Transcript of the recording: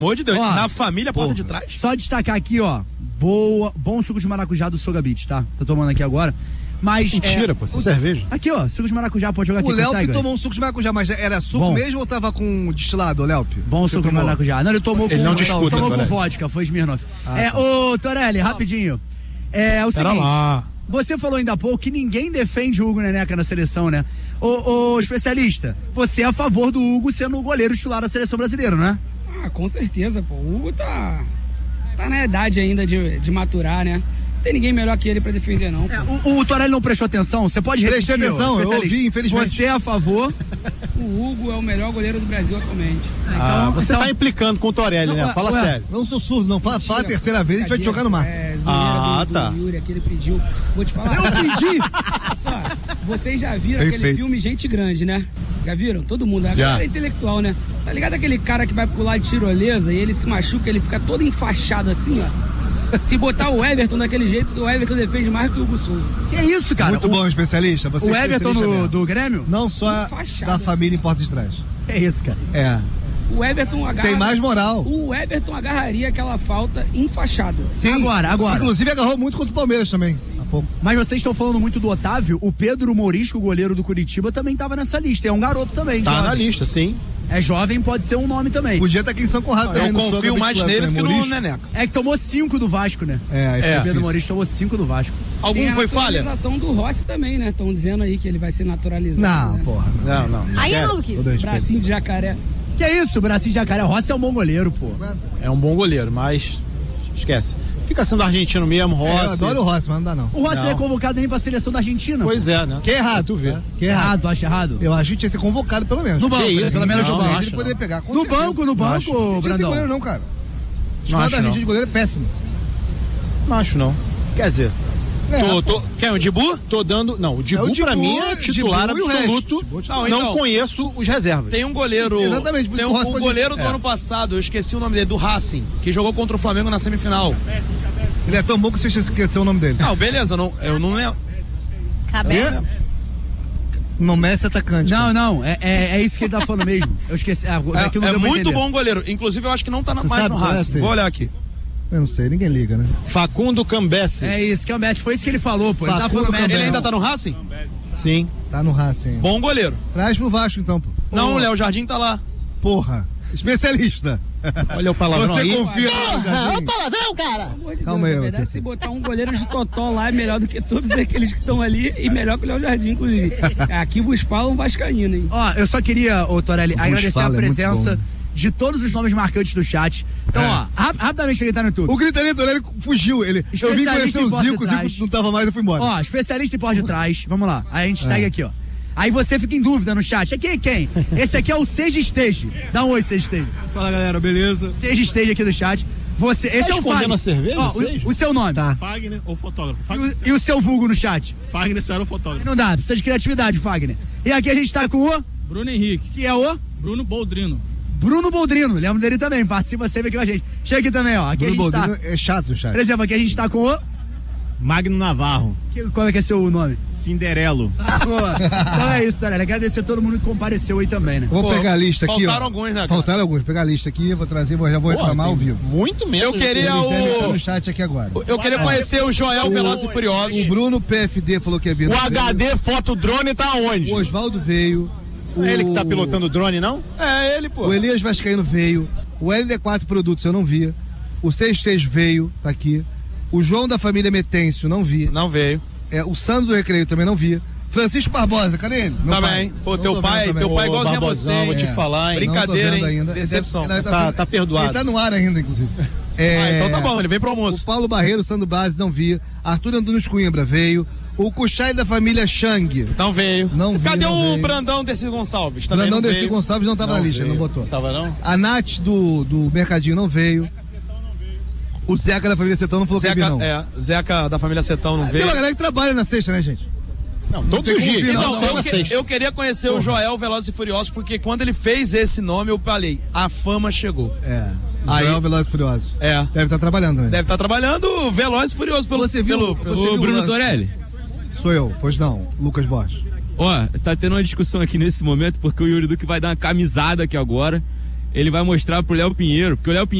Amor de Deus, Ó, na família, porta de trás. Só destacar aqui, ó, bom suco de maracujá do Soga Beach, tá? Tô tomando aqui agora. Mas mentira, pô, cerveja. Aqui, ó, suco de maracujá, pode jogar aqui. O Léo consegue, tomou um suco de maracujá, mas era suco bom. mesmo ou tava com destilado, Léo? Bom suco de maracujá. Não, ele tomou ele com, não disputa, tomou com Torelli. vodka, foi Smirnoff. Ô, Torelli, rapidinho. É o seguinte, lá. você falou ainda há pouco que ninguém defende o Hugo Neneca na seleção, né? Ô, especialista, você é a favor do Hugo sendo o goleiro titular da seleção brasileira, né? Ah, com certeza, pô. O Hugo tá na idade ainda de maturar, né? Não tem ninguém melhor que ele pra defender, não. O Torelli não prestou atenção? Você pode repetir? Prestei atenção, eu especialista? ouvi, infelizmente. Você é a favor? O Hugo é o melhor goleiro do Brasil atualmente. Você tá implicando com o Torelli, né? Fala sério. Não sou surdo, não. Fala a terceira vez, a gente vai te jogar no mar. Tá. Do Yuri, que ele pediu. Vou te falar. Eu pedi! Só, vocês já viram aquele filme Gente Grande, né? Já viram? Todo mundo. A galera é intelectual, né? Tá ligado aquele cara que vai pular de tirolesa e ele se machuca, ele fica todo enfaixado assim, ó. Se botar o Everton daquele jeito, o Everton defende mais que o Hugo Souza. Que isso, cara? Muito bom, especialista. Você O é Everton especialista do Grêmio? Não só da família em Porta de Trás. É isso, cara. É. O Everton agarra... Tem mais moral. O Everton agarraria aquela falta enfaixada. Sim. Agora. Inclusive agarrou muito contra o Palmeiras também. Há pouco. Mas vocês estão falando muito do Otávio, o Pedro Morisco, o goleiro do Curitiba, também tava nessa lista. É um garoto também. Tá jovem. na lista, sim. É jovem, pode ser um nome também. Podia estar aqui em São Conrado também. Eu confio mais nele do que no Neneca. É que tomou 5 do Vasco, né? É, O Pedro Morisco tomou 5 do Vasco. Algum foi falha? Tem a naturalização do Rossi também, né? Estão dizendo aí que ele vai ser naturalizado. Não, né? porra. Não. Aí, Esquece. Lucas. Bracinho de jacaré. Que é isso, Bracinho de Jacaré? Rossi é um bom goleiro, pô. É um bom goleiro, mas esquece. Fica sendo argentino mesmo, Eu Rossi. adoro o Rossi, mas não dá não. O Rossi Não. não é convocado nem pra seleção da Argentina. Pois é, né? Que é errado. Tu vê. Que é errado. Tu acha errado? Eu acho que tinha que ser convocado pelo menos. No banco, Que né? isso? Pelo menos no Não, banco. acho Ele poderia pegar. com No certeza. banco, Não tem Brandão. goleiro não, cara. O Não esquadro acho, da Argentina não. de goleiro é péssimo. Não acho, não. Quer dizer, Quem é o Dibu? tô dando... Não, o Dibu, Dibu, pra mim, é titular Dibu e o resto. absoluto. Dibu, Não, Não então, conheço os reservas. tem um goleiro. Exatamente, por Tem isso que o Rossi um pode- goleiro do ano passado, eu esqueci o nome dele, do Racing, que jogou contra o Flamengo na semifinal. Ele é tão bom que você esqueceu o nome dele. Não, beleza, eu não lembro. Cabelo. No Messi atacante. cara. Não, é isso que ele tá falando mesmo. Eu esqueci. Aquilo não É deu pra muito entender. bom goleiro. Inclusive, eu acho que não tá Você mais sabe no qual é, Racing. Cê? Vou olhar aqui. Eu não sei, ninguém liga, né? Facundo Cambesses. É isso, que é o Messi. Foi isso que ele falou, pô. Ele tá Facundo falando Messi. Ele ainda tá no Racing? Sim. Tá no Racing. Bom goleiro. Traz pro Vasco então, pô. Não, o Léo Jardim tá lá. Porra. Especialista. Olha o palavrão Você aí. confia no Jardim? Palavrão, cara. Pelo amor de Calma Deus, aí, na verdade, você. se botar um goleiro de totó lá é melhor do que todos aqueles que estão ali e melhor que o Léo Jardim, inclusive. Aqui vos falam vascaíno, hein? Ó, eu só queria, Torelli, agradecer a fala, é muito presença bom. de todos os nomes marcantes do chat. Então, ó, rapidamente ele tá no YouTube. O Gritaria Torelli fugiu. Eu vim Especialista conhecer em o porta Zico, de trás. não tava mais, eu fui embora. Ó, especialista em pós de trás. Vamos lá. Aí a gente segue aqui, ó. Aí você fica em dúvida no chat. Aqui é quem? Esse aqui é o Seja Stage. Dá um oi, Seja Stage. Fala galera, beleza? Seja Stage aqui do chat. Você, esse é o escondendo Fagner. a cerveja, Ó, Seja? o seu nome. Tá. Fagner ou fotógrafo? E o seu vulgo no chat? Fagner era o fotógrafo. Não dá, precisa de criatividade, Fagner. E aqui a gente tá com o, Bruno Henrique, que é o Bruno Boldrino. Bruno Boldrino. Lembra dele também, participa sempre aqui com a gente. Chega aqui também, ó. Aqui Bruno a gente Boldrino tá, é chato no chat. por exemplo, aqui a gente tá com o... Magno Navarro, Qual é que é seu nome? Cinderelo. Boa. Então é isso, galera. Agradecer a todo mundo que compareceu aí também, né? Vou Pô, pegar a lista aqui, ó. faltaram alguns, né, cara? Faltaram alguns. Vou pegar a lista aqui, vou trazer, já vou reclamar ao vivo. Muito mesmo. Eu queria Eles devem estar o. no chat aqui agora. Eu queria conhecer o Joel Velozes e Furiosos. O Bruno PFD falou que é vir. O HD Foto Drone tá onde? O Oswaldo veio. É ele que tá pilotando o drone, não? É ele, pô. O Elias Vascaíno veio. O LD4 Produtos eu não vi. O 66 veio, tá aqui. O João da família Metêncio não vi. Não veio. O Sandro do Recreio também não vi. Francisco Barbosa, cadê ele? Meu Também. pai. Pô, Não teu tô pai vendo também. igualzinho a Barbosão, você. vou te falar, hein? Brincadeira, Não tô vendo hein? ainda. Decepção. Ele Tá perdoado. Ele tá no ar ainda, inclusive. Então tá bom, ele vem pro O almoço. Paulo Barreiro, Sandro Base, não vi. Arthur Antunes Coimbra veio. O Cuxai da família Chang. Não veio. Não vi, Cadê não o veio. Brandão Dercy Gonçalves? Também Brandão não Dercy veio. Gonçalves não tava na lista, veio. não botou. Tava não? A Nath do Mercadinho não veio. O Zeca da família Setão não falou que ia vir, não. Zeca da família Setão não Tem veio. uma galera que trabalha na sexta, né, gente? Não, todos tem os como dias. vir, Então, não, eu queria conhecer o Joel Velozes e Furiosos, porque quando ele fez esse nome, eu falei, a fama chegou. Aí- Joel Velozes e Furiosos. É. Deve estar trabalhando também. Deve estar trabalhando Velozes e Furiosos pelo... Você viu? pelo- Você viu o Bruno lance? Torelli, Sou eu, pois não, Lucas Bosch. ó, tá tendo uma discussão aqui nesse momento porque o Yuri Duque vai dar uma camisada aqui agora ele vai mostrar pro Léo Pinheiro, porque o Léo Pinheiro